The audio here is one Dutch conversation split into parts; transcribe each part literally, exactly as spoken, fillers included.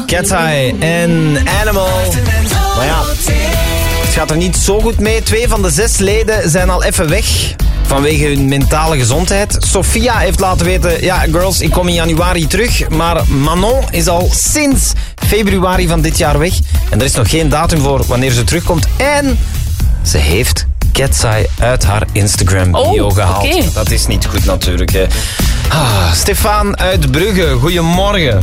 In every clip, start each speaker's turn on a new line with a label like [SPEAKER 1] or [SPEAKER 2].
[SPEAKER 1] Cat's Eye en Animal. Maar ja, het gaat er niet zo goed mee. Twee van de zes leden zijn al even weg vanwege hun mentale gezondheid. Sophia heeft laten weten, ja girls, ik kom in januari terug. Maar Manon is al sinds februari van dit jaar weg. En er is nog geen datum voor wanneer ze terugkomt. En ze heeft Cat's Eye uit haar Instagram bio oh, gehaald. Okay. Dat is niet goed natuurlijk. Hè. Ah, Stefan uit Brugge, goedemorgen.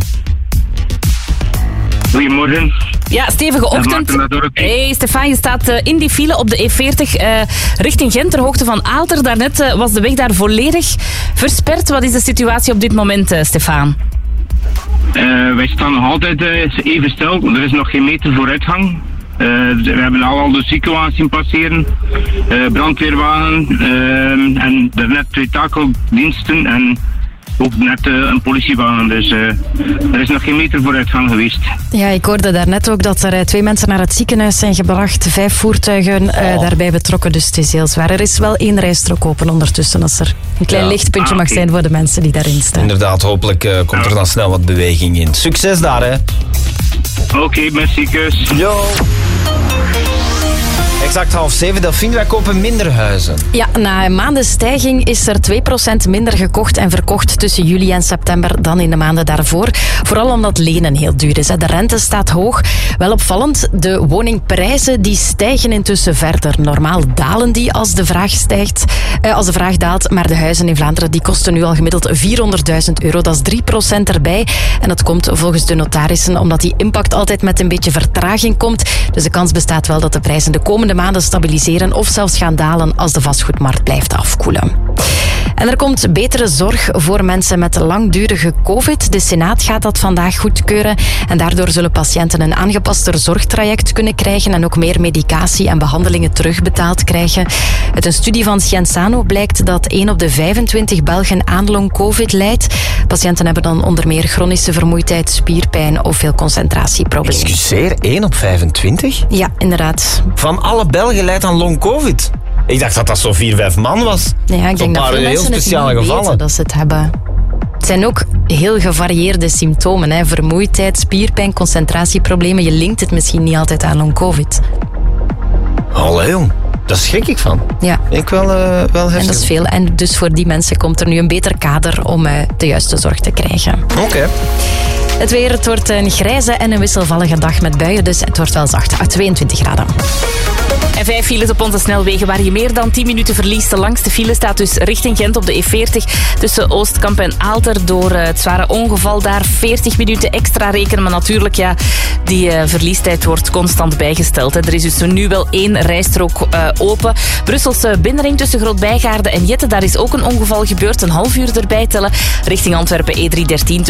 [SPEAKER 2] Goedemorgen.
[SPEAKER 3] Ja, stevige ochtend. Hey Stefan, je staat in die file op de E veertig uh, richting Gent ter hoogte van Aalter. Daarnet uh, was de weg daar volledig versperd. Wat is de situatie op dit moment, uh, Stefan?
[SPEAKER 2] Uh, wij staan nog altijd uh, even stil. Er is nog geen meter vooruitgang. Uh, we hebben al, al de ziekenwagen zien passeren, uh, brandweerwagen uh, en daarnet twee takeldiensten en ook net uh, een politiewagen. Dus uh, er is nog geen meter vooruitgang geweest.
[SPEAKER 4] Ja, ik hoorde daarnet ook dat er uh, twee mensen naar het ziekenhuis zijn gebracht, vijf voertuigen uh, oh. daarbij betrokken, dus het is heel zwaar. Er is wel één rijstrook open ondertussen, als er een klein ja. lichtpuntje ah, mag okay. zijn voor de mensen die daarin staan.
[SPEAKER 1] Inderdaad, hopelijk uh, komt ja. er dan snel wat beweging in. Succes daar, hè.
[SPEAKER 2] Oké, okay, merci, kus.
[SPEAKER 1] Yo. Exact half zeven, Delphine, wij kopen minder huizen.
[SPEAKER 4] Ja, na een maanden stijging is er twee procent minder gekocht en verkocht tussen juli en september dan in de maanden daarvoor. Vooral omdat lenen heel duur is. De rente staat hoog. Wel opvallend, de woningprijzen die stijgen intussen verder. Normaal dalen die als de vraag stijgt, eh, als de vraag daalt, maar de huizen in Vlaanderen die kosten nu al gemiddeld vierhonderdduizend euro. Dat is drie procent erbij. En dat komt volgens de notarissen omdat die impact altijd met een beetje vertraging komt. Dus de kans bestaat wel dat de prijzen de komende maanden stabiliseren of zelfs gaan dalen als de vastgoedmarkt blijft afkoelen. En er komt betere zorg voor mensen met langdurige covid. De Senaat gaat dat vandaag goedkeuren en daardoor zullen patiënten een aangepaster zorgtraject kunnen krijgen en ook meer medicatie en behandelingen terugbetaald krijgen. Uit een studie van Scienzano blijkt dat één op de vijfentwintig Belgen aan long-covid lijdt. Patiënten hebben dan onder meer chronische vermoeidheid, spierpijn of veel concentratieproblemen.
[SPEAKER 1] Excuseer, één op vijfentwintig?
[SPEAKER 4] Ja, inderdaad.
[SPEAKER 1] Van alle Belgen lijdt aan long-covid? Ik dacht dat dat zo vier, vijf man was.
[SPEAKER 4] Ja, ik denk dat veel mensen het niet
[SPEAKER 1] gevallen.
[SPEAKER 4] weten dat ze het hebben. Het zijn ook heel gevarieerde symptomen. Hè. Vermoeidheid, spierpijn, concentratieproblemen. Je linkt het misschien niet altijd aan long-covid.
[SPEAKER 1] Allee, jong. Daar schrik ik van.
[SPEAKER 4] Ja.
[SPEAKER 1] Ik wel, uh, wel heftig.
[SPEAKER 4] En dat is veel. En dus voor die mensen komt er nu een beter kader om uh, de juiste zorg te krijgen.
[SPEAKER 1] Oké. Okay.
[SPEAKER 4] Het weer, het wordt een grijze en een wisselvallige dag met buien, dus het wordt wel zacht. tweeëntwintig graden.
[SPEAKER 3] En vijf files op onze snelwegen waar je meer dan tien minuten verliest. De langste file staat dus richting Gent op de E veertig. Tussen Oostkamp en Aalter door het zware ongeval daar. veertig minuten extra rekenen. Maar natuurlijk, ja, die uh, verliestijd wordt constant bijgesteld. Hè. Er is dus nu wel één rijstrook uh, open. Brusselse binnenring tussen Groot-Bijgaarde en Jette. Daar is ook een ongeval gebeurd. Een half uur erbij tellen. Richting Antwerpen E driehonderddertien.